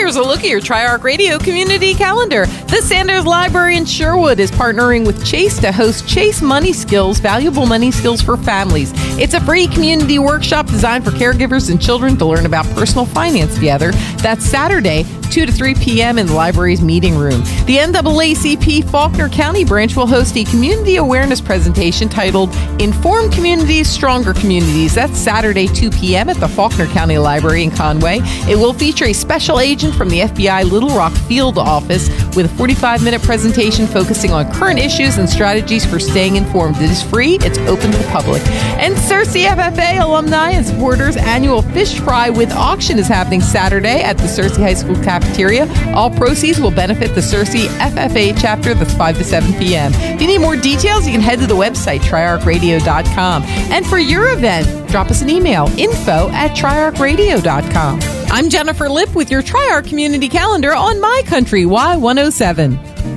here's a look at your Triarch Radio community calendar. The Sanders Library in Sherwood is partnering with Chase to host Chase Money Skills, valuable money skills for families. It's a free community workshop designed for caregivers and children to learn about personal finance together. That's Saturday, 2 to 3 p.m. in the library's meeting room. The NAACP Faulkner County branch will host a community awareness presentation titled Informed Communities, Stronger Communities. That's Saturday, 2 p.m. at the Faulkner County Library in Conway. It will feature a special agent from the FBI Little Rock Field Office with a 45-minute presentation focusing on current issues and strategies for staying informed. It is free. It's open to the public. And Searcy FFA alumni and supporters annual fish fry with auction is happening Saturday at the Searcy High School cafeteria. All proceeds will benefit the Searcy FFA chapter. That's 5 to 7 p.m. If you need more details, you can head to the website, triarchradio.com. And for your event, drop us an email, info@triarchradio.com. I'm Jennifer Lipp with your Triarch Community Calendar on My Country Y107.